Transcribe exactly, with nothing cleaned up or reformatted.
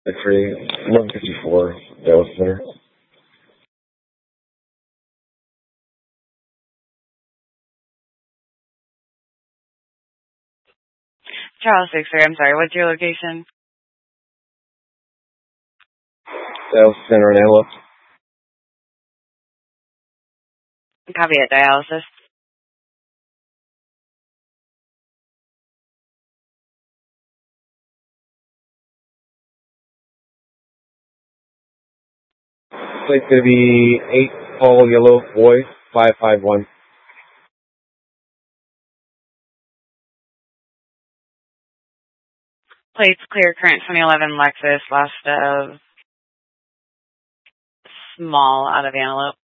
X-ray, eleven fifty-four, Dallas Center. Charles six three, I'm sorry, what's your location? Dallas Center and Antelope. Copy at dialysis. Plate's going to be eight Paul Yellow Boy five five one. Plates clear, current twenty eleven Lexus, lost of small out of Antelope.